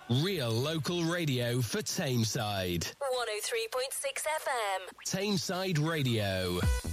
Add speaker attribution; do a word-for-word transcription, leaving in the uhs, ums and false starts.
Speaker 1: Real local radio for Tameside.
Speaker 2: one oh three point six F M.
Speaker 1: Tameside Radio.